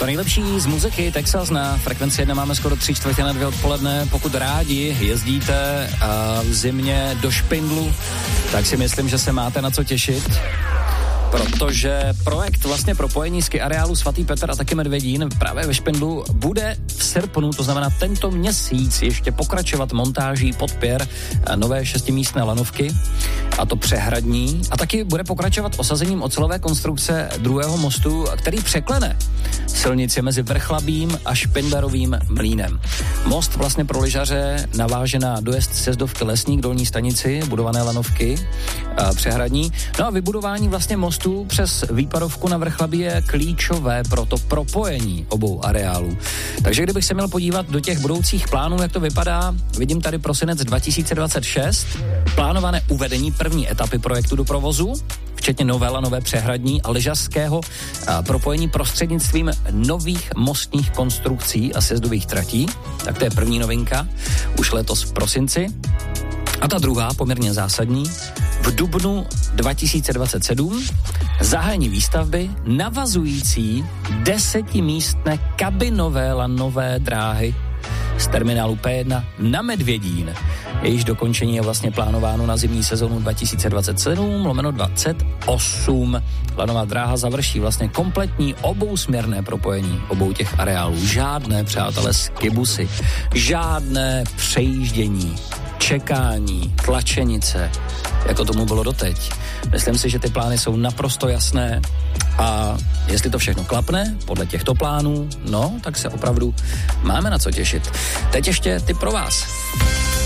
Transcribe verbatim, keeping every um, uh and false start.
To nejlepší z muziky Texas na frekvenci jedna máme skoro tři čtvrtě na dvě odpoledne. Pokud rádi jezdíte v zimě do Špindlu, tak si myslím, že se máte na co těšit, protože projekt vlastně propojení ski areálu Svatý Petr a taky Medvědín právě ve Špindlu bude v srpnu, to znamená tento měsíc, ještě pokračovat montáží podpěr nové šestimístné lanovky, a to přehradní, a taky bude pokračovat osazením ocelové konstrukce druhého mostu, který překlene silnici mezi Vrchlabím a Špindlerovým mlýnem. Most vlastně pro lyžaře naváže na dojezd sjezdovky Lesník, Dolní stanici, budované lanovky přehradní. No a vybudování vlastně mostu přes výpadovku na Vrchlabí je klíčové pro to propojení obou areálů. Takže kdybych se měl podívat do těch budoucích plánů, jak to vypadá, vidím tady prosinec dva tisíce dvacet šest, plánované uvedení první etapy projektu do provozu, včetně novela, nové přehradní a lyžařského propojení prostřednictvím nových mostních konstrukcí a sjezdových tratí. Tak to je první novinka, už letos v prosinci. A ta druhá, poměrně zásadní, v dubnu dva tisíce dvacet sedm zahájení výstavby navazující desetimístné kabinové lanové dráhy z terminálu P jedna na Medvědín. Jejíž dokončení je vlastně plánováno na zimní sezonu dva tisíce dvacet sedm lomeno dvacet osm. Lanová dráha završí vlastně kompletní obousměrné propojení obou těch areálů. Žádné, přátelé, skibusy, žádné přejíždění, čekání, tlačenice, jako tomu bylo doteď. Myslím si, že ty plány jsou naprosto jasné a jestli to všechno klapne podle těchto plánů, no, tak se opravdu máme na co těšit. Teď ještě tip pro vás.